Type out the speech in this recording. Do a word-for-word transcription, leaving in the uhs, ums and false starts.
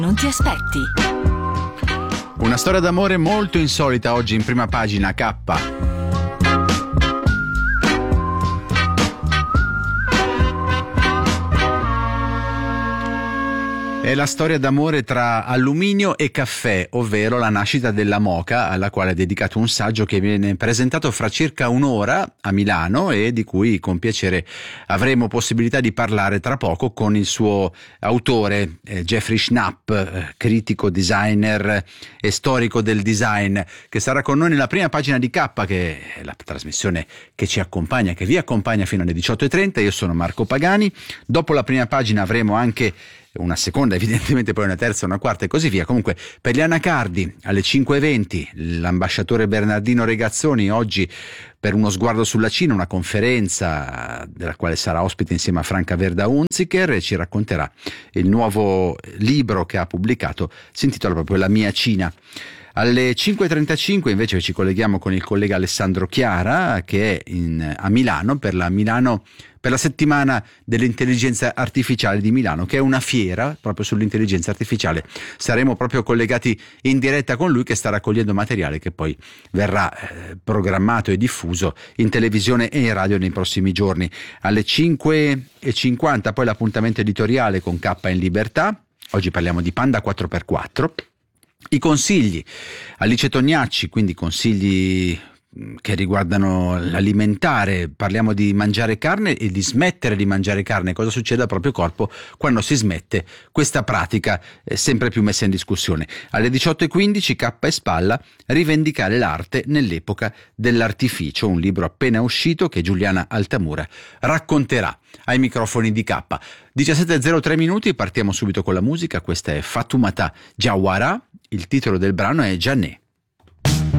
Non ti aspetti. Una storia d'amore molto insolita oggi in prima pagina K. È la storia d'amore tra alluminio e caffè, ovvero la nascita della moka, alla quale è dedicato un saggio che viene presentato fra circa un'ora a Milano e di cui con piacere avremo possibilità di parlare tra poco con il suo autore, eh, Jeffrey Schnapp, eh, critico, designer e storico del design, che sarà con noi nella prima pagina di K, che è la trasmissione che ci accompagna, che vi accompagna fino alle diciotto e trenta. Io sono Marco Pagani. Dopo la prima pagina avremo anche una seconda, evidentemente poi una terza, una quarta e così via. Comunque per gli anacardi alle cinque e venti l'ambasciatore Bernardino Regazzoni, oggi per Uno sguardo sulla Cina, una conferenza della quale sarà ospite insieme a Franca Verda Hunziker e ci racconterà il nuovo libro che ha pubblicato, si intitola proprio La mia Cina. Alle cinque e trentacinque invece ci colleghiamo con il collega Alessandro Chiara, che è in, a Milano per la Milano per la settimana dell'intelligenza artificiale di Milano, che è una fiera proprio sull'intelligenza artificiale. Saremo proprio collegati in diretta con lui, che sta raccogliendo materiale che poi verrà eh, programmato e diffuso in televisione e in radio nei prossimi giorni. Alle cinque e cinquanta poi l'appuntamento editoriale con K in Libertà. Oggi parliamo di Panda quattro per quattro. I consigli, Alice Tognacci, quindi consigli che riguardano l'alimentare. Parliamo di mangiare carne e di smettere di mangiare carne, cosa succede al proprio corpo quando si smette questa pratica eh, sempre più messa in discussione. Alle diciotto e quindici K e Spalla, rivendicare l'arte nell'epoca dell'artificio, un libro appena uscito che Giuliana Altamura racconterà ai microfoni di K. diciassette e zero tre minuti, partiamo subito con la musica. Questa è Fatoumata Diawara, il titolo del brano è Jané.